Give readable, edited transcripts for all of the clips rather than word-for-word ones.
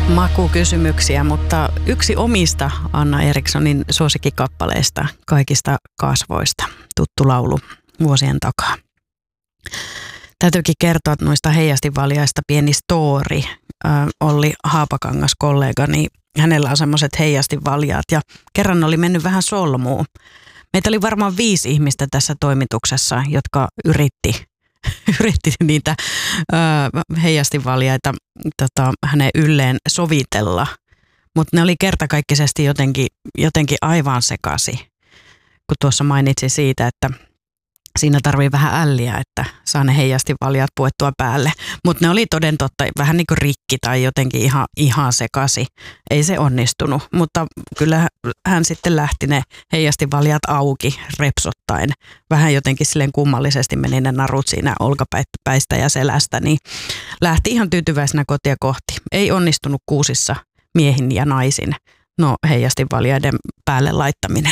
makukysymyksiä, mutta yksi omista Anna Erikssonin suosikkikappaleista Kaikista kasvoista, tuttu laulu vuosien takaa. Täytyykin kertoa noista heijastinvaljaista pieni story. Olli Haapakangas, kollegani, hänellä on semmoiset heijastinvaljaat ja kerran oli mennyt vähän solmuun. Meitä oli varmaan 5 ihmistä tässä toimituksessa, jotka yritti niitä heijastinvaljaita hänen ylleen sovitella, mutta ne oli kertakaikkisesti jotenkin aivan sekaisin, kun tuossa mainitsin siitä, että siinä tarvii vähän älliä, että saa ne heijastinvaljaat puettua päälle. Mutta ne oli toden totta vähän niin kuin rikki tai jotenkin ihan sekaisin. Ei se onnistunut, mutta kyllä hän sitten lähti ne heijastinvaljaat auki repsottaen. Vähän jotenkin silleen kummallisesti meni ne narut siinä olkapäistä ja selästä, niin lähti ihan tyytyväisenä kotia kohti. Ei onnistunut kuusissa miehin ja naisin heijastinvaljaiden päälle laittaminen.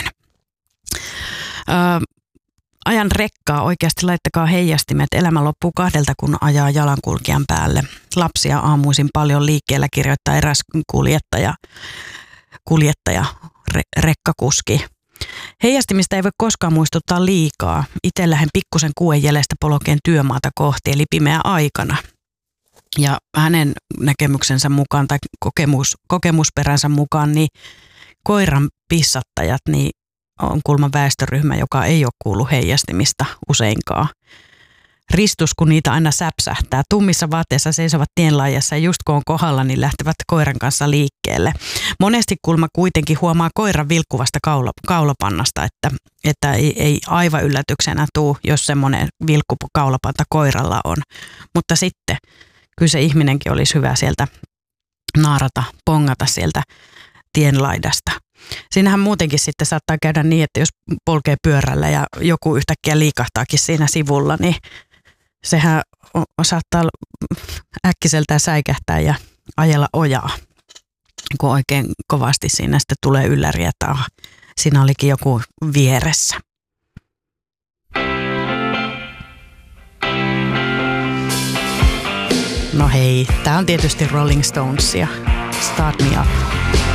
Ajan rekkaa, oikeasti laittakaa heijastimet. Elämä loppuu 2, kun ajaa jalankulkijan päälle. Lapsia aamuisin paljon liikkeellä, kirjoittaa eräs kuljettaja, rekkakuski. Heijastimista ei voi koskaan muistuttaa liikaa. Itse lähden pikkusen kuen jäljestä polkeen työmaata kohti, eli pimeä aikana. Ja hänen näkemyksensä mukaan tai kokemusperänsä mukaan, niin koiran pissattajat, niin on kulman väestöryhmä, joka ei ole kuullut heijastimista useinkaan. Ristus, kun niitä aina säpsähtää. Tummissa vaatteissa seisovat tienlaajassa ja just kun on kohdalla, niin lähtevät koiran kanssa liikkeelle. Monesti kulma kuitenkin huomaa koiran vilkkuvasta kaulapannasta, että ei aivan yllätyksenä tuu, jos semmoinen vilkkupu kaulapanta koiralla on. Mutta sitten kyllä se ihminenkin olisi hyvä sieltä naarata, pongata sieltä tienlaidasta. Siinähän muutenkin sitten saattaa käydä niin, että jos polkee pyörällä ja joku yhtäkkiä liikahtaakin siinä sivulla, niin sehän saattaa äkkiseltään säikähtää ja ajella ojaa, kun oikein kovasti siinä sitten tulee ylläri, että siinä olikin joku vieressä. No hei, tää on tietysti Rolling Stonesia. Start Me Up.